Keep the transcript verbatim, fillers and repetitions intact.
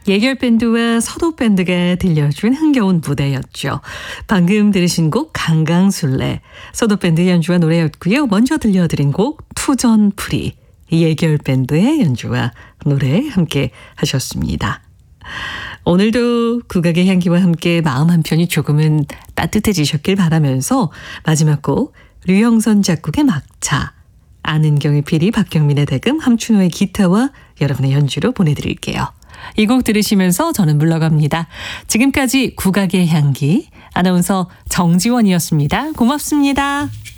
예결밴드와 서도밴드가 들려준 흥겨운 무대였죠. 방금 들으신 곡 강강술래, 서도밴드 연주와 노래였고요. 먼저 들려드린 곡 투전풀이, 예결밴드의 연주와 노래 함께 하셨습니다. 오늘도 국악의 향기와 함께 마음 한편이 조금은 따뜻해지셨길 바라면서 마지막 곡 류영선 작곡의 막차, 안은경의 피리, 박경민의 대금, 함춘호의 기타와 여러분의 연주로 보내드릴게요. 이 곡 들으시면서 저는 물러갑니다. 지금까지 국악의 향기, 아나운서 정지원이었습니다. 고맙습니다.